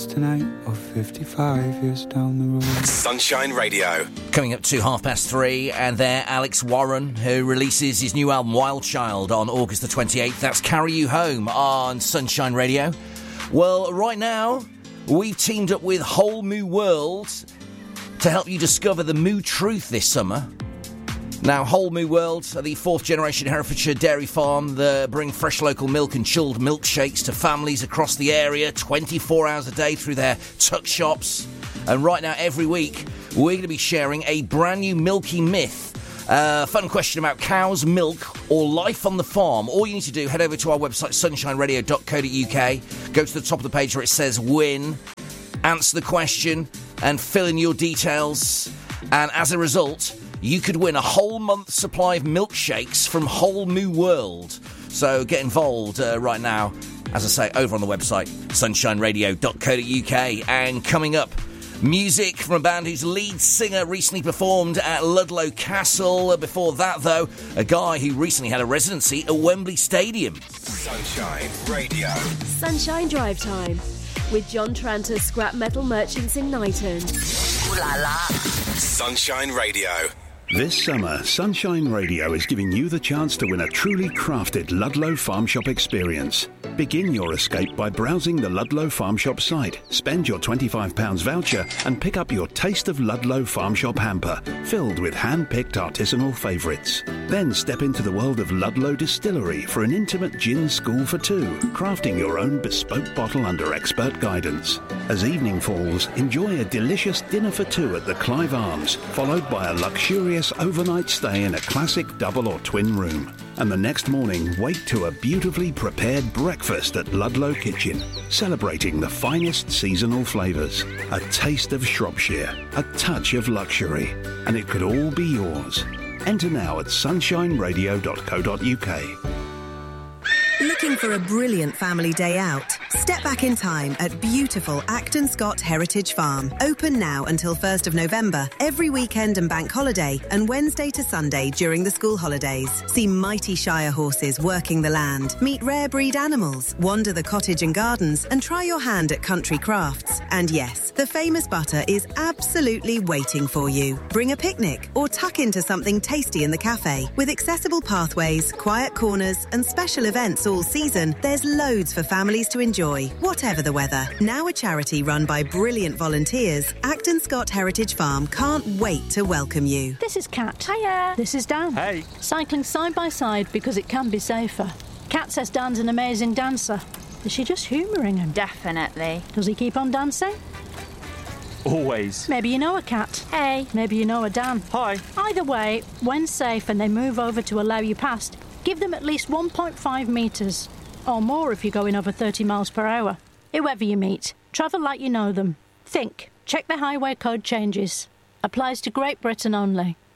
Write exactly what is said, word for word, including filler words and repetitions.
Tonight or fifty-five years down the road. Sunshine Radio. Coming up to half past three, and there Alex Warren, who releases his new album Wild Child on August the twenty-eighth. That's Carry You Home on Sunshine Radio. Well, right now we've teamed up with Whole Moo World to help you discover the Moo truth this summer. Now, Whole Moo World are the fourth generation Herefordshire dairy farm that bring fresh local milk and chilled milkshakes to families across the area twenty-four hours a day through their tuck shops. And right now, every week, we're going to be sharing a brand new milky myth. A uh, fun question about cows, milk, or life on the farm. All you need to do, head over to our website, sunshine radio dot co dot uk, go to the top of the page where it says win, answer the question, and fill in your details. And as a result, you could win a whole month's supply of milkshakes from Whole Moo World. So get involved uh, right now, as I say, over on the website, sunshine radio dot co dot uk. And coming up, music from a band whose lead singer recently performed at Ludlow Castle. Before that, though, a guy who recently had a residency at Wembley Stadium. Sunshine Radio. Sunshine Drive Time with John Tranter, Scrap Metal Merchants in Knighton. Ooh la la. Sunshine Radio. This summer, Sunshine Radio is giving you the chance to win a truly crafted Ludlow Farm Shop experience. Begin your escape by browsing the Ludlow Farm Shop site, spend your twenty-five pounds voucher and pick up your Taste of Ludlow Farm Shop hamper, filled with hand-picked artisanal favourites. Then step into the world of Ludlow Distillery for an intimate gin school for two, crafting your own bespoke bottle under expert guidance. As evening falls, enjoy a delicious dinner for two at the Clive Arms, followed by a luxurious overnight stay in a classic double or twin room. And the next morning, wake to a beautifully prepared breakfast at Ludlow Kitchen, celebrating the finest seasonal flavours. A taste of Shropshire, a touch of luxury, and it could all be yours. Enter now at sunshine radio dot co dot uk. Looking for a brilliant family day out? Step back in time at beautiful Acton Scott Heritage Farm. Open now until first of November, every weekend and bank holiday, and Wednesday to Sunday during the school holidays. See mighty Shire horses working the land, meet rare breed animals, wander the cottage and gardens, and try your hand at country crafts. And yes, the famous butter is absolutely waiting for you. Bring a picnic or tuck into something tasty in the cafe. With accessible pathways, quiet corners, and special events all season, there's loads for families to enjoy, whatever the weather. Now a charity run by brilliant volunteers, Acton Scott Heritage Farm can't wait to welcome you. This is Kat. Hiya. This is Dan. Hey. Cycling side by side because it can be safer. Kat says Dan's an amazing dancer. Is she just humouring him? Definitely. Does he keep on dancing? Always. Maybe you know a Kat. Hey. Maybe you know a Dan. Hi. Either way, when safe and they move over to allow you past, give them at least one point five metres. Or more if you're going over thirty miles per hour. Whoever you meet, travel like you know them. Think. Check the highway code changes. Applies to Great Britain only.